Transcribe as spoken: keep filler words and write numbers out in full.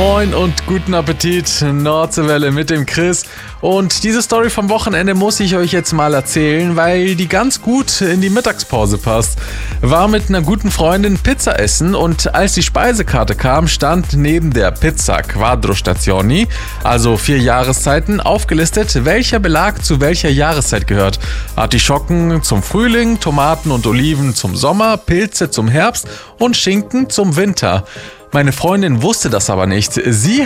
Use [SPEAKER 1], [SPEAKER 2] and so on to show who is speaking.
[SPEAKER 1] Moin und guten Appetit, Nordseewelle mit dem Chris. Und diese Story vom Wochenende muss ich euch jetzt mal erzählen, weil die ganz gut in die Mittagspause passt. War mit einer guten Freundin Pizza essen und als die Speisekarte kam, stand neben der Pizza Quattro Stagioni, also vier Jahreszeiten, aufgelistet, welcher Belag zu welcher Jahreszeit gehört. Artischocken zum Frühling, Tomaten und Oliven zum Sommer, Pilze zum Herbst und Schinken zum Winter. Meine Freundin wusste das aber nicht. Sie